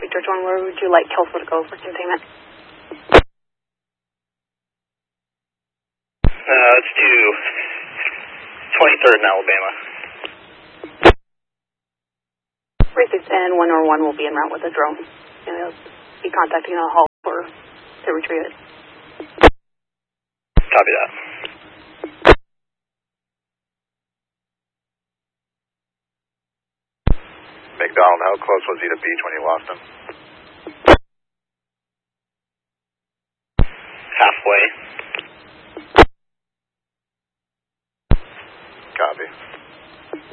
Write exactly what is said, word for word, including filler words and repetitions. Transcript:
Victor John, where would you like Kelso to go for containment? Uh, let's do twenty-third in Alabama. three six N one oh one will be en route with a drone, and they'll be contacting the hull for to retrieve it. Copy that. McDonald, how close was he to beach when you lost him?